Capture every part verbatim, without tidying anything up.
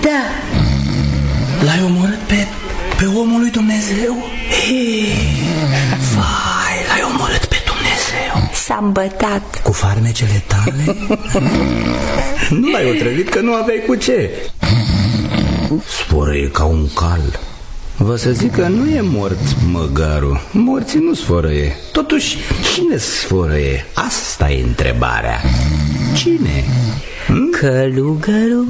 Da. L-ai omorât pe, pe omul lui Dumnezeu? Vai, l-ai omorât pe Dumnezeu. S-a îmbătat. Cu farmecele tale? Nu l-ai otrăvit că nu aveai cu ce. Sfărăie ca un cal. Vă să zic că nu e mort măgarul. Morții nu sfărăie. Totuși, cine sfărăie? Asta e întrebarea. Cine? Hm? Călugărul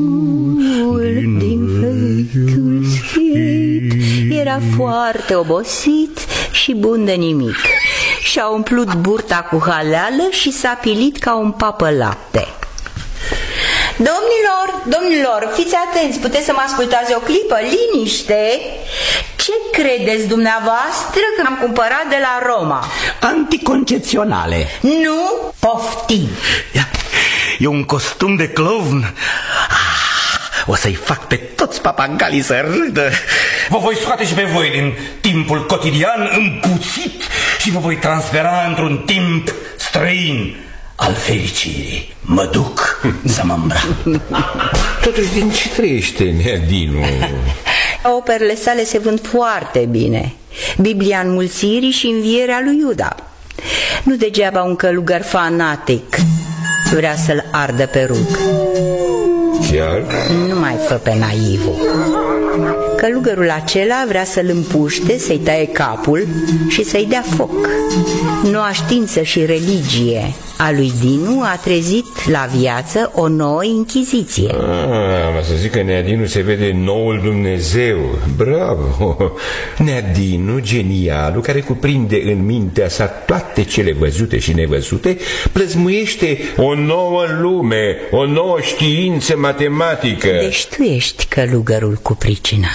din fătul sfânt era foarte obosit și bun de nimic. Și-a umplut burta cu haleală și s-a pilit ca un papă lapte. Domnilor, domnilor, fiți atenți, puteți să mă ascultați o clipă, liniște. Ce credeți dumneavoastră că am cumpărat de la Roma? Anticoncepționale. Nu, poftim. E un costum de clown. O să-i fac pe toți papagalii să râdă. Vă voi scoate și pe voi din timpul cotidian împuțit și vă voi transfera într-un timp străin al fericirii. Mă duc să mă îmbrac. Totuși, din ce trăiește Neadinu? Operele sale se vând foarte bine. Biblia înmulțirii și învierea lui Iuda. Nu degeaba un călugăr fanatic vrea să-l ardă pe rug. Chiar? Nu mai fă pe naivul. Călugărul acela vrea să-l împuște, să-i taie capul și să-i dea foc. Noua știință și religie a lui Dinu a trezit la viață o nouă inchiziție. Ah, să zic că Neadinu se vede noul Dumnezeu. Bravo! Neadinu, genialul, care cuprinde în mintea sa toate cele văzute și nevăzute, plăzmuiește o nouă lume, o nouă știință matematică. Deci tu ești călugărul cu pricina.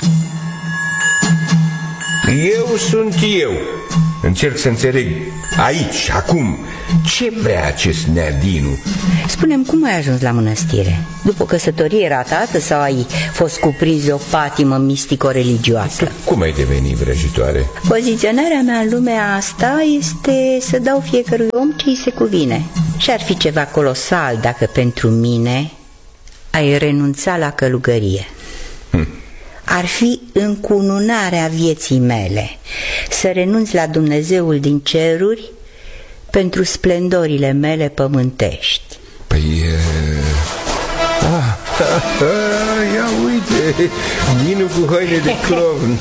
Eu sunt eu. Încerc să înțeleg aici, acum, ce vrea acest Neadinu. Spune-mi, cum ai ajuns la mănăstire? După căsătorie ratată sau ai fost cuprins de o patimă mistico-religioasă? Cum ai devenit vrăjitoare? Poziționarea mea în lumea asta este să dau fiecărui om ce îi se cuvine. Și ar fi ceva colosal dacă pentru mine ai renunța la călugărie. Hm. Ar fi încununarea vieții mele să renunț la Dumnezeul din ceruri pentru splendorile mele pământești. Păi... Uh... Ah, ah, ah, ia uite, Dinu cu haine de clown.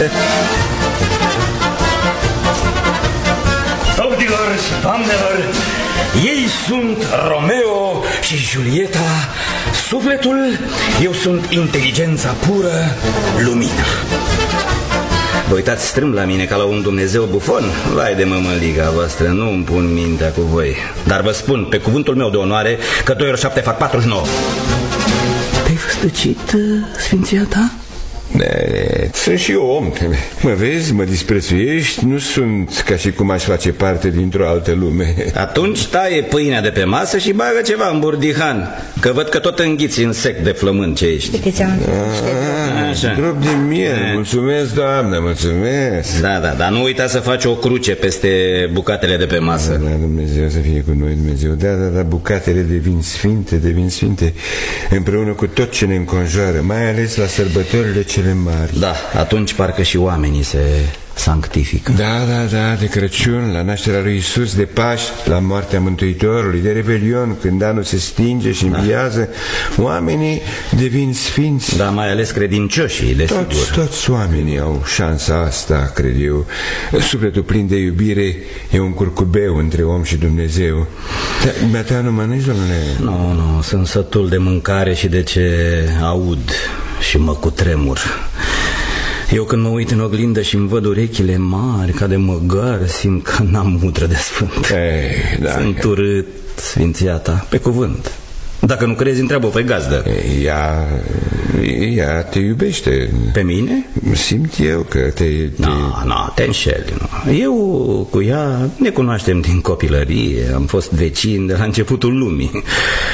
Domnilor și doamnelor, ei sunt Romeo și Julieta, sufletul, eu sunt inteligența pură, lumina. Vă uitați strâmb la mine ca la un Dumnezeu bufon? Vai de mămăliga voastră, nu îmi pun mintea cu voi. Dar vă spun, pe cuvântul meu de onoare, că doi ori șapte fac patruzeci și nouă. Te-ai făstăcit, sfinția ta? Ne, sunt și eu om. Mă vezi, mă disprețuiești. Nu sunt ca și cum aș face parte dintr-o altă lume. Atunci taie pâinea de pe masă și bagă ceva în burdihan, că văd că tot înghiți în sec de flământ ce ești. Drop de miel. Mulțumesc, doamnă, mulțumesc. Da, da, dar nu uita să faci o cruce peste bucatele de pe masă. Da, da, Dumnezeu să fie cu noi, Dumnezeu. Da, da, da, bucatele devin sfinte, devin sfinte împreună cu tot ce ne înconjoară, mai ales la sărbătorile ce mari. Da, atunci parcă și oamenii se sanctifică. Da, da, da, de Crăciun, la nașterea lui Iisus, de Paști, la moartea Mântuitorului, de Revelion, când anul se stinge și înviază, da. Oamenii devin sfinți. Da, mai ales credincioșii, desigur. Toți, toți oamenii au șansa asta, cred eu. Sufletul plin de iubire e un curcubeu între om și Dumnezeu. Dar ta nu mănânci, domnule? Nu, nu, sunt sătul de mâncare și de ce aud și mă cutremur. Eu când mă uit în oglindă și îmi văd urechile mari ca de măgar, simt că n-am mutră de sfânt. Ei, da, sunt urât, sfinția ta, pe cuvânt. Dacă nu crezi, întreabă pe gazdă. Ea, ea te iubește. Pe mine? Simt eu că te... te... Nu, no, no, te înșeli. No. Eu cu ea ne cunoaștem din copilărie. Am fost vecini de la începutul lumii.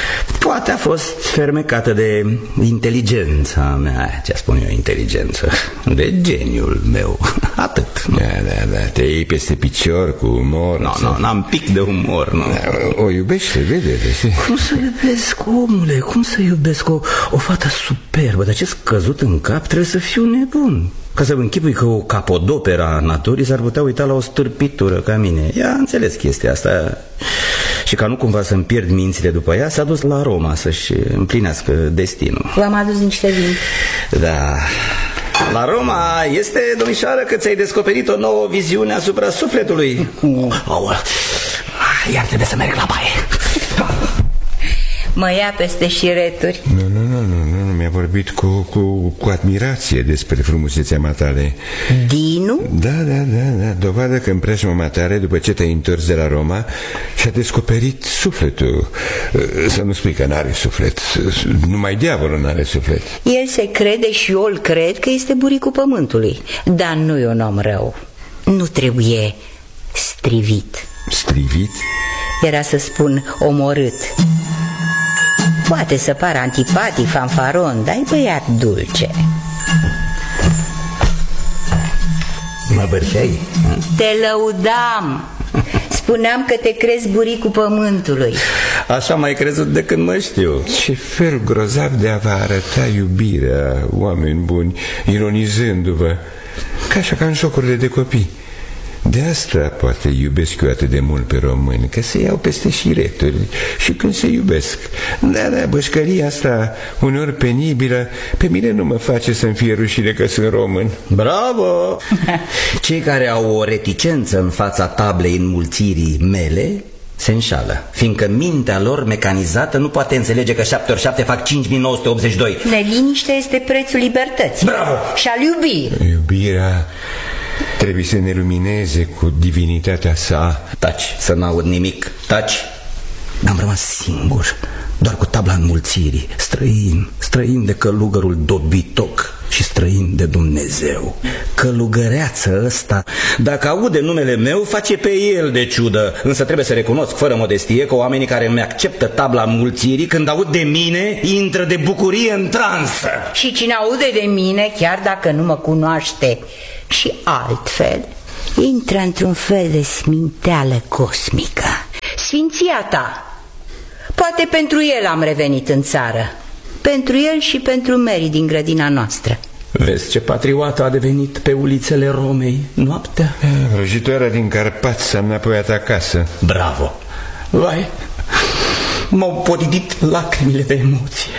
Poate a fost fermecată de inteligența mea. Ce spun eu, inteligență? De geniul meu. Atât. Da, da, da, te iei peste picior cu umor. Nu, nu, n-am pic de umor, nu. Da, o iubește, vede, vezi? Cum să iubesc, omule? Cum să iubesc o, o fată superbă? Dar ce-s căzut în cap? Trebuie să fiu nebun. Ca să-mi închipui că o capodoperă a naturii s-ar putea uita la o stârpitură ca mine. Ea a înțeles chestia asta. Și ca nu cumva să-mi pierd mințile după ea, s-a dus la Roma să-și împlinească destinul. V-am adus niște vin. Da. La Roma este, domnișoară, că ți-ai descoperit o nouă viziune asupra sufletului. Oh, iar trebuie să merg la baie. Mă ia peste șireturi. Nu, nu, nu, nu, nu. Mi-a vorbit cu, cu, cu admirație despre frumusețea matale. Dinu? Da, da, da, da. Dovadă că în preajma matale, după ce te-ai întors de la Roma, și-a descoperit sufletul. Să nu spui că n-are suflet. Numai diavolul n-are suflet. El se crede și eu îl cred că este buricul pământului. Dar nu e un om rău. Nu trebuie strivit. Strivit? Era să spun omorât. Poate să pară antipatic, fanfaron, dar e băiat dulce. Mă bărceai? Te lăudam. Spuneam că te crezi buricul pământului. Așa m-ai crezut de când mă știu. Ce fel grozav de a vă arăta iubirea, oameni buni, ironizându-vă, ca așa ca în jocurile de copii. De asta poate iubesc eu atât de mult pe români, că se iau peste șireturi și când se iubesc. Da, da, bășcăria asta, uneori penibilă, pe mine nu mă face să-mi fie rușine că sunt român. Bravo! Cei care au o reticență în fața tablei înmulțirii mele se înșală, fiindcă mintea lor mecanizată nu poate înțelege că șapte ori șapte fac cinci mii nouă sute optzeci și doi. Neliniștea este prețul libertății. Bravo! Și al iubirii. Iubirea trebuie să ne lumineze cu divinitatea sa. Taci, să n-aud nimic, taci. Am rămas singur, doar cu tabla înmulțirii, străin, străin de călugărul dobitoc și străin de Dumnezeu. Călugăreață ăsta, dacă aude numele meu, face pe el de ciudă. Însă trebuie să recunosc fără modestie că oamenii care îmi acceptă tabla înmulțirii, când aud de mine, intră de bucurie în transă. Și cine aude de mine, chiar dacă nu mă cunoaște și altfel, intră într-un fel de sminteală cosmică. Sfinția ta. Poate pentru el am revenit în țară. Pentru el și pentru Mary din grădina noastră. Vezi ce patriotă a devenit pe ulițele Romei noaptea? Vrăjitoarea din Carpați s-a înapoiat acasă. Bravo! Vai, m-au podidit lacrimile de emoție.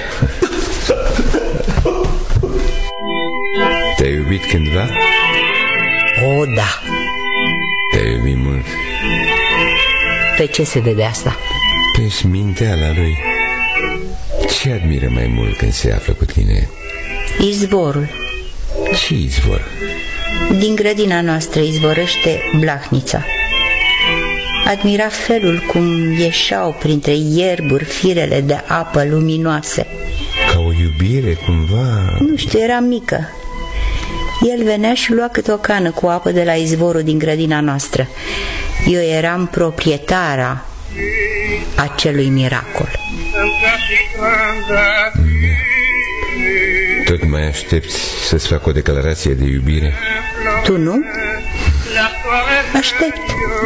Te-ai iubit cândva? O, da. Te-ai iubit mult? Pe ce se vede asta? Pe sminteala lui. Ce admiră mai mult când se află cu tine? Izvorul. Ce izvor? Din grădina noastră izvorăște Blahnița. Admira felul cum ieșeau printre ierburi firele de apă luminoase. Ca o iubire, cumva? Nu știu, eram mică. El venea și lua câte o cană cu apă de la izvorul din grădina noastră. Eu eram proprietara acelui miracol. Tot mai aștepți să-ți fac o declarație de iubire? Tu nu? Aștept.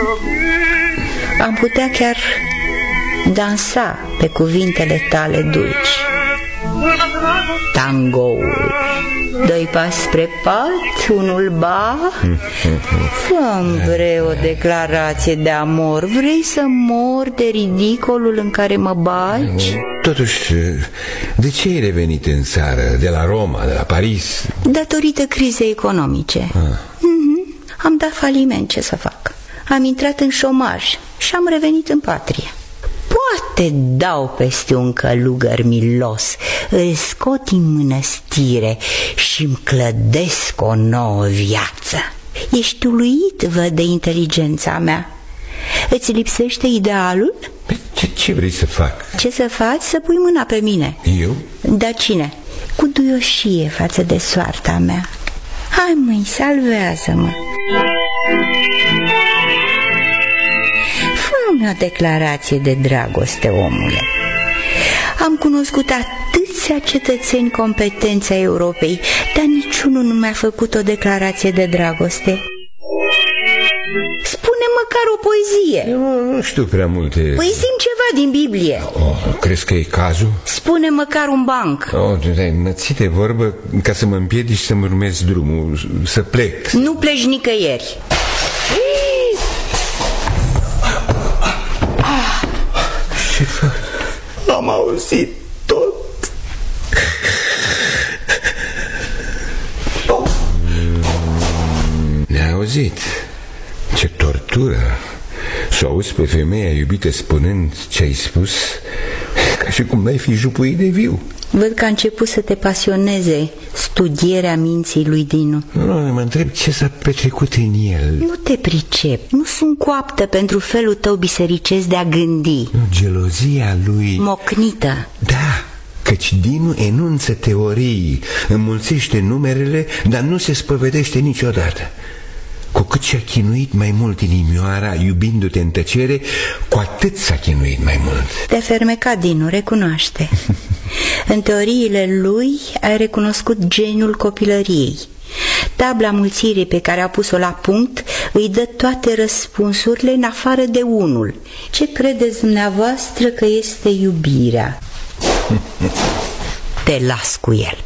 Am putea chiar dansa pe cuvintele tale dulci. Tangoul. Doi pași spre pat, unul ba. Fă-mi vrei o declarație de amor. Vrei să mor de ridicolul în care mă bagi? Totuși, de ce ai revenit în țară? De la Roma, de la Paris? Datorită crizei economice. ah. mm-hmm. Am dat faliment, ce să fac? Am intrat în șomaj și am revenit în patrie. Poate dau peste un călugăr milos, îl scot din mănăstire și îmi clădesc o nouă viață. Ești uluit, văd, de inteligența mea. Îți lipsește idealul? Ce, ce vrei să fac? Ce să faci? Să pui mâna pe mine. Eu? Da, cine? Cu duioșie față de soarta mea. Hai, măi, salvează-mă. Fă-mi o declarație de dragoste, omule. Am cunoscut atâția cetățeni competenți ai Europei, dar niciunul nu mi-a făcut o declarație de dragoste. Spune măcar o poezie. Eu nu știu prea multe. Păi zi-mi ceva din Biblie. Oh, crezi că e cazul? Spune măcar un banc. Oh, ai înățit de vorbă ca să mă împiedici să-mi urmez drumul, să plec. Nu pleci nicăieri. Ce fac? Am auzit tot. Ne-a auzit. Ce tortură. S-o auzi pe femeia iubită spunând ce ai spus, ca și cum n-ai fi jupuit de viu. Văd că a început să te pasioneze studierea minții lui Dinu. Nu, mă întreb ce s-a petrecut în el. Nu te pricep. Nu sunt coaptă pentru felul tău bisericesc de a gândi. Gelozia lui... Mocnită. Da, căci Dinu enunță teorii, înmulțește numerele, dar nu se spovedește niciodată. Cu cât și-a chinuit mai mult inimioara, iubindu-te în tăcere, cu atât s-a chinuit mai mult. Te-a fermecat, Dinu, recunoaște. În teoriile lui ai recunoscut geniul copilăriei. Tabla mulțirii pe care a pus-o la punct îi dă toate răspunsurile în afară de unul. Ce credeți dumneavoastră că este iubirea? Te las cu el.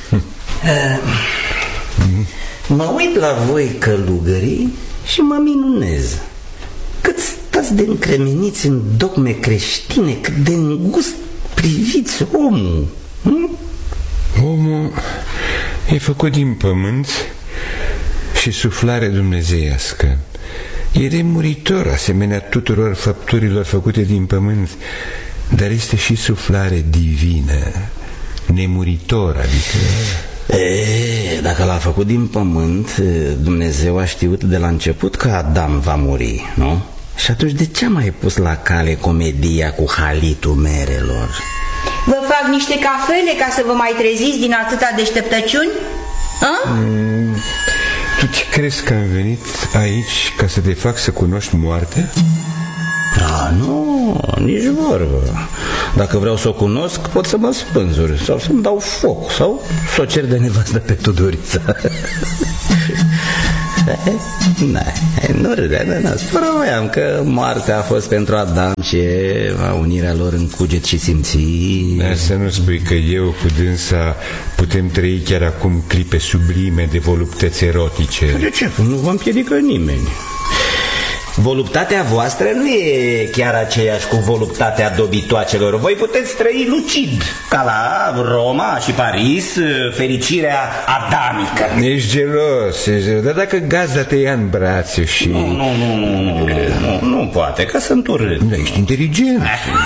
Mă uit la voi, călugării, și mă minunez. Cât stați de încremeniți în dogme creștine, cât de îngust priviți omul. Hm? Omul e făcut din pământ și suflare dumnezeiască. E nemuritor, asemenea tuturor făpturilor făcute din pământ, dar este și suflare divină, nemuritor, adică... E, dacă l-a făcut din pământ, Dumnezeu a știut de la început că Adam va muri, nu? Și atunci de ce a mai pus la cale comedia cu halitul merelor? Vă fac niște cafele ca să vă mai treziți din atâta deșteptăciuni? Mm, tu ce crezi că am venit aici ca să te fac să cunoști moartea? Ah, nu, nici vorbă. Dacă vreau să o cunosc, pot să mă spânzuri sau să-mi dau foc sau să o cer de nevastă pe Tudorița. Nu râde, nu, spărăveam că moartea a fost pentru Adam și Eva, unirea lor în cuget și simții. Dar să nu spui că eu cu dânsa putem trăi chiar acum clipe sublime de voluptăți erotice. De ce? Nu vă împiedică nimeni. Voluptatea voastră nu e chiar aceeași cu voluptatea dobitoacelor. Voi puteți trăi lucid, ca la Roma și Paris, fericirea adamică. Ești gelos, ești gelos. Dar dacă gazda te ia în brațe și... Nu, nu, nu, nu, nu, nu, nu poate, că sunt urât. Da, ești inteligent.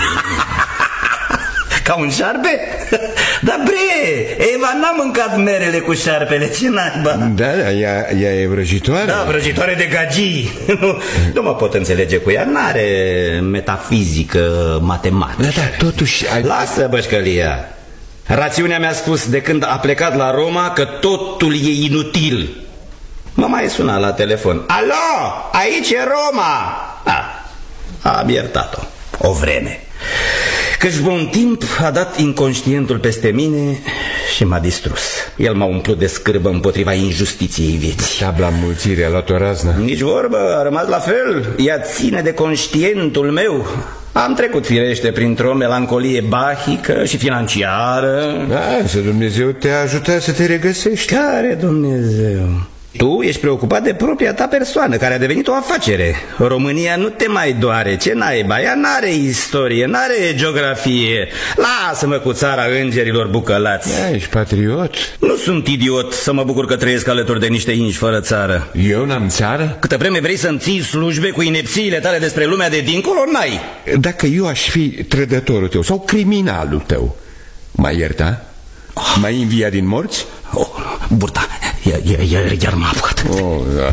Ca un șarpe? Dar bre, Eva n-a mâncat merele cu șarpele, ce naiba? Da, da, ea, ea e vrăjitoare. Da, vrăjitoare de gagii. Nu, nu mă pot înțelege cu ea, n-are metafizică, matematică. Da, da, totuși... Ai... Lasă bășcălia. Rațiunea mi-a spus de când a plecat la Roma că totul e inutil. Mă mai suna la telefon. Alo, aici e Roma. A, am iertat-o o vreme. Căci un timp a dat inconștientul peste mine și m-a distrus. El m-a umplut de scârbă împotriva injustiției vieții. Tabla mulțirii a luat o raznă. Nici vorbă, a rămas la fel. Ea ține de conștientul meu. Am trecut firește printr-o melancolie bahică și financiară. Da, să Dumnezeu te-a ajutat să te regăsești. Care Dumnezeu? Tu ești preocupat de propria ta persoană, care a devenit o afacere. România nu te mai doare, ce naiba? Ea n-are istorie, n-are geografie. Lasă-mă cu țara îngerilor bucălați. Da, ești patriot. Nu sunt idiot să mă bucur că trăiesc alături de niște inși fără țară. Eu n-am țară? Câtă vreme vrei să-mi ții slujbe cu inepțiile tale despre lumea de dincolo, n-ai. Dacă eu aș fi trădătorul tău sau criminalul tău, m-ai ierta? Oh. M-ai înviat din morți? Oh, burta, iar, iar, iar m-a apucat. Oh, da,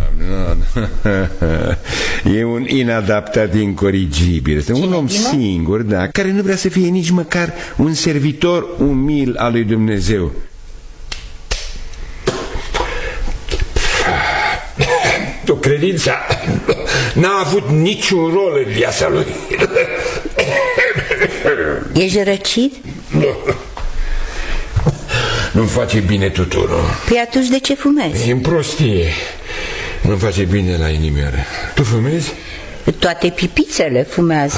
da. E un inadaptat incorrigibil. Este un om singur, da, care nu vrea să fie nici măcar un servitor umil al lui Dumnezeu. Tu, credința n-a avut niciun rol în viața lui. Ești răcit? Nu-mi face bine tuturor. Păi atunci de ce fumezi? E în prostie. Nu-mi face bine la inimioară. Tu fumezi? Toate pipițele fumează.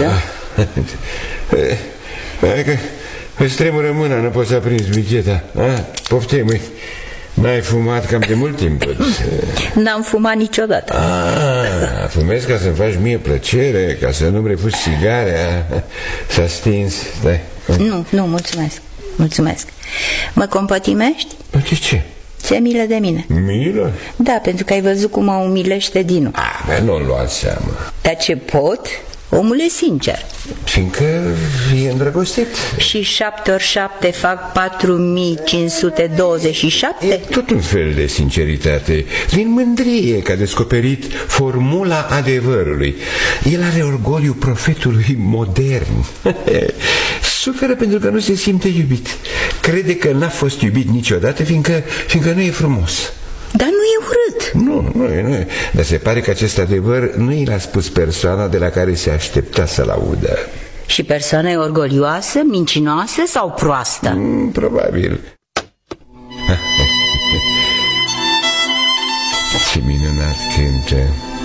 Hai că îți tremură mâna, nu poți să aprinzi bicheta. Poftim, n-ai fumat cam de mult timp. N-am fumat niciodată. Ah, fumezi ca să-mi faci mie plăcere, ca să nu-mi refuzi țigarea. S-a stins. Stai. Nu, nu, mulțumesc. Mulțumesc. Mă compătimești? De ce? Ți-e milă de mine. Milă? Da, pentru că ai văzut cum mă umilește Dinu. Ah, nu-mi lua seama. Dar ce pot? Omul e sincer. Fiindcă e îndrăgostit. Și șapte ori șapte fac patru mii cinci sute douăzeci și șapte? E tot un fel de sinceritate. Din mândrie că a descoperit formula adevărului. El are orgoliu profetului modern. Suferă pentru că nu se simte iubit. Crede că n-a fost iubit niciodată, fiindcă, fiindcă nu e frumos. Dar nu e urât. Nu, nu e, nu e. Dar se pare că acest adevăr nu i l-a spus persoana de la care se aștepta să-l audă. Și persoana e orgolioasă, mincinoasă sau proastă? Mm, probabil. Ce minunat cântă.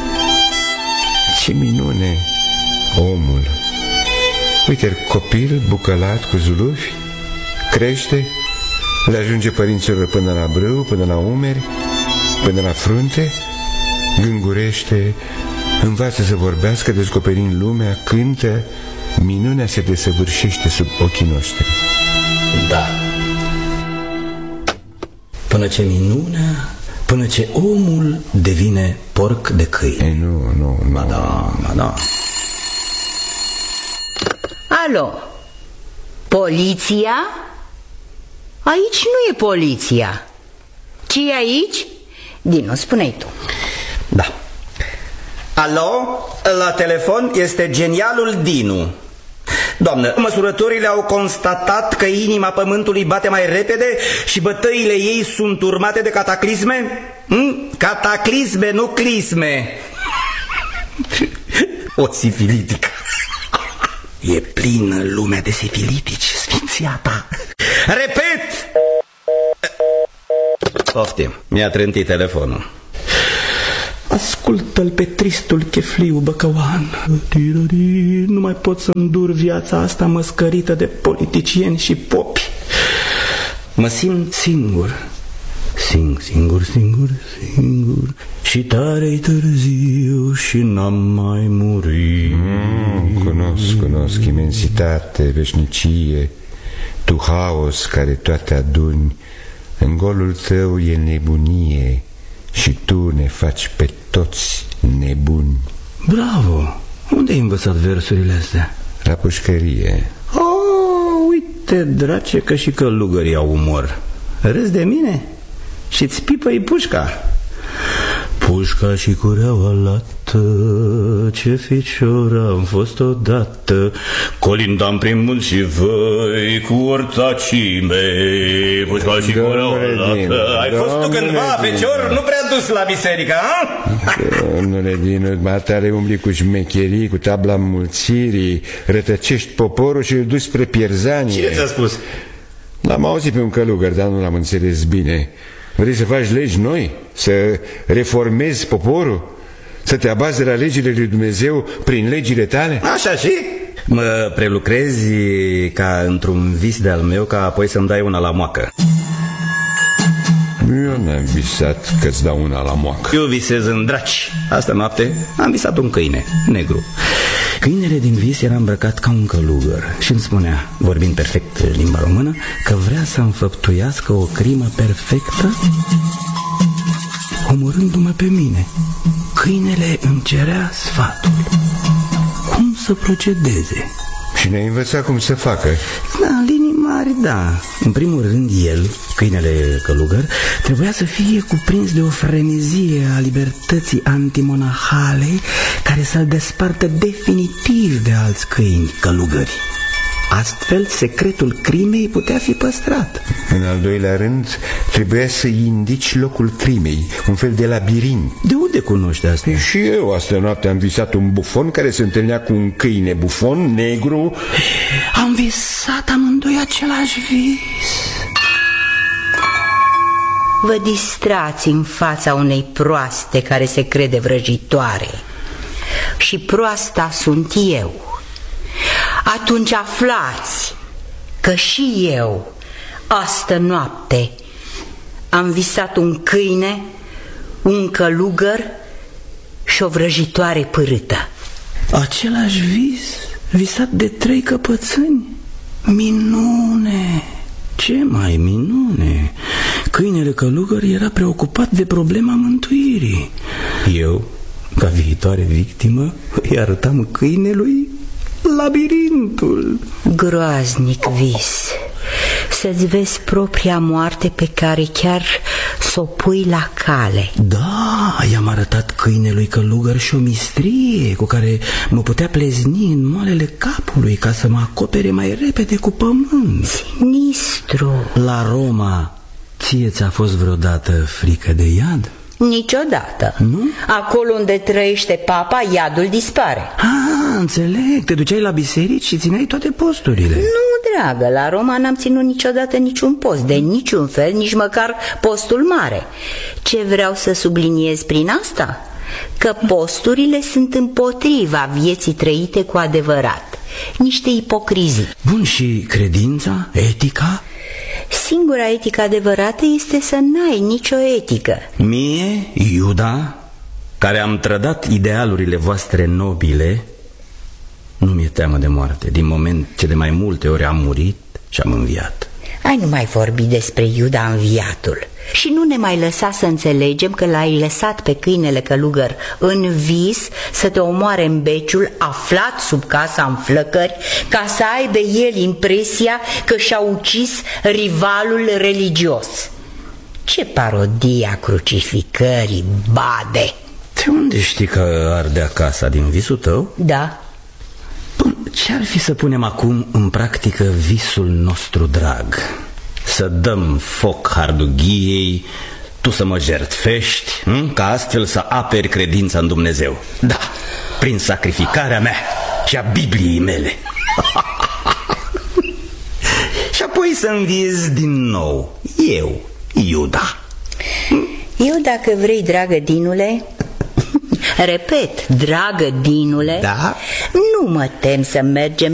Ce minune omul. Uite, copil bucălat cu zulufi, crește, le ajunge părinților până la brâu, până la umeri, până la frunte, gângurește, învață să vorbească, descoperind lumea, cântă, minunea se desăvârșește sub ochii noștri. Da. Până ce minunea, până ce omul devine porc de câine. Ei, nu, nu, nu. Ba da, ba da. Alo? Poliția? Aici nu e poliția. Ce e aici? Dinu, spune-i tu. Da. Alo? La telefon este genialul Dinu. Doamnă, măsurătorile au constatat că inima pământului bate mai repede și bătăile ei sunt urmate de cataclisme? Hm? Cataclisme, nu clisme. O sifilitică. E plină lumea de sifilitici, sfinția ta. Repet! Poftim, mi-a trântit telefonul. Ascultă-l pe tristul chefliu băcăuan. Nu mai pot să îndur viața asta măscărită de politicieni și popi. Mă simt singur. Sing, singur, singur, singur. Și tare-i târziu și n-am mai murit. Mm, cunosc, cunosc imensitate, veșnicie, tu haos care toate aduni. În golul tău e nebunie și tu ne faci pe toți nebuni. Bravo! Unde ai învățat versurile astea? La pușcărie. Oh, uite, drace, că și călugării au umor. Râzi de mine? Și-ți pipă-i pușca. Pușca și cureaua lată, ce ficior am fost odată, colindam prin munți și văi cu ortacii mei. Pușca și cureaua lată. Ai fost tu cândva, fecior, nu prea dus la biserică, ha? Domnule Dinu, matale umbli cu șmecherii, cu tabla mulțirii, rătăcești poporul și îl duci spre pierzanie. Cine ți-a spus? L-am auzit pe un călugăr, dar nu l-am înțeles bine. Vrei să faci legi noi? Să reformezi poporul? Să te abazi de la legile lui Dumnezeu prin legile tale? Așa și? Mă prelucrezi ca într-un vis de-al meu, ca apoi să-mi dai una la moacă. Eu n-am visat că-ți dau una la moacă. Eu visez în draci. Asta noapte am visat un câine negru. Câinele din vis era îmbrăcat ca un călugăr și îmi spunea, vorbind perfect limba română, că vrea să înfăptuiască o crimă perfectă omorându-mă pe mine. Câinele îmi cerea sfatul. Cum să procedeze? Și ne-ai învățat cum să facă. Da, în linii mari, da. În primul rând, el, câinele călugăr, trebuia să fie cuprins de o frenezie a libertății antimonahale care să-l despartă definitiv de alți câini călugări. Astfel, secretul crimei putea fi păstrat. În al doilea rând, trebuia să-i indici locul crimei, un fel de labirint. De unde cunoști asta? Și eu astă noapte am visat un bufon care se întâlnea cu un câine bufon negru. Am visat amândoi e același vis. Vă distrați în fața unei proaste care se crede vrăjitoare. Și proasta sunt eu. Atunci aflați că și eu, astă noapte, am visat un câine, un călugăr și o vrăjitoare pârâtă. Același vis, visat de trei căpățâni. Minune! Ce mai minune? Câinele călugăr era preocupat de problema mântuirii. Eu, ca viitoare victimă, îi arătam câinelui labirintul. Groaznic vis, să-ți vezi propria moarte pe care chiar s-o pui la cale. Da, i-am arătat câinelui călugăr și o mistrie cu care mă putea plezni în moalele capului ca să mă acopere mai repede cu pământ. Sinistru. La Roma, ție ți-a fost vreodată frică de iad? Niciodată. Nu? Acolo unde trăiește papa, iadul dispare. Ah, înțeleg, te duceai la biserici și țineai toate posturile. Nu, dragă, la Roma n-am ținut niciodată niciun post, de niciun fel, nici măcar postul mare. Ce vreau să subliniez prin asta? Că posturile sunt împotriva vieții trăite cu adevărat. Niște ipocrizii. Bun, și credința, etica? Singura etică adevărată este să n-ai nicio etică. Mie, Iuda, care am trădat idealurile voastre nobile, nu mi-e teamă de moarte, din moment ce de mai multe ori am murit și am înviat. Ai nu mai vorbi despre Iuda înviatul și nu ne mai lăsa să înțelegem că l-ai lăsat pe câinele călugăr în vis să te omoare în beciul aflat sub casa în flăcări, ca să aibă el impresia că și-a ucis rivalul religios. Ce parodie a crucificării, bade! De unde știi că ardea casa, din visul tău? Da. Bun, ce-ar fi să punem acum în practică visul nostru drag? Să dăm foc hardughiei, tu să mă jertfești, hm? Ca astfel să aperi credința în Dumnezeu. Da, prin sacrificarea mea și a Bibliei mele. Și apoi să înviez din nou, eu, Iuda. Eu, dacă vrei, dragă Dinule, repet, dragă Dinule, da? nu mă tem să mergem